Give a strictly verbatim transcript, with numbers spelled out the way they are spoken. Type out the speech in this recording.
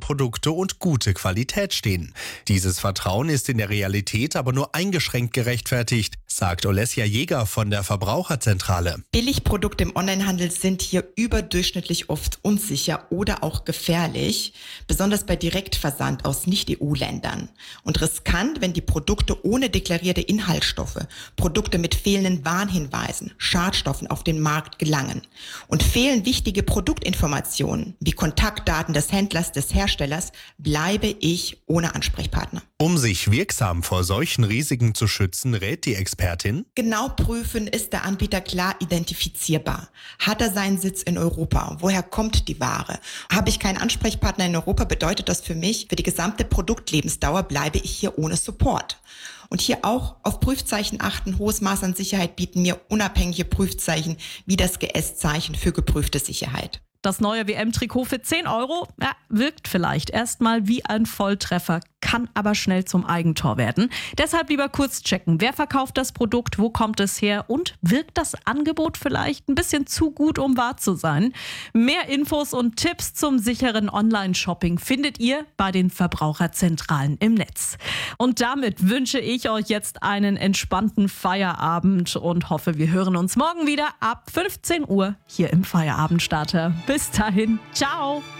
Produkte und gute Qualität stehen. Dieses Vertrauen ist in der Realität aber nur eingeschränkt gerechtfertigt, sagt Olesja Jäger von der Verbraucherzentrale. Billigprodukte im Onlinehandel sind hier überdurchschnittlich oft unsicher oder auch gefährlich, besonders bei Direktversand aus Nicht-E U-Ländern. Und riskant, wenn die Produkte ohne deklarierte Inhaltsstoffe, Produkte mit fehlenden Warnhinweisen, Schadstoffen auf den Markt gelangen. Und fehlen wichtige Produktinformationen wie Kontaktdaten des Händlers, des Herstellers, bleibe ich ohne Ansprechpartner. Um sich wirksam vor solchen Risiken zu schützen, rät die Expertin: Genau prüfen, ist der Anbieter klar identifizierbar? Hat er seinen Sitz in Europa? Woher kommt die Ware? Habe ich keinen Ansprechpartner in Europa, bedeutet das für mich, für die gesamte Produktlebensdauer bleibe ich hier ohne Support. Und hier auch auf Prüfzeichen achten. Hohes Maß an Sicherheit bieten mir unabhängige Prüfzeichen wie das G S-Zeichen für geprüfte Sicherheit. Das neue W M-Trikot für zehn Euro ja, wirkt vielleicht erstmal wie ein Volltreffer, kann aber schnell zum Eigentor werden. Deshalb lieber kurz checken, wer verkauft das Produkt, wo kommt es her und wirkt das Angebot vielleicht ein bisschen zu gut, um wahr zu sein? Mehr Infos und Tipps zum sicheren Online-Shopping findet ihr bei den Verbraucherzentralen im Netz. Und damit wünsche ich euch jetzt einen entspannten Feierabend und hoffe, wir hören uns morgen wieder ab fünfzehn Uhr hier im Feierabendsstarter. Bis dahin, ciao!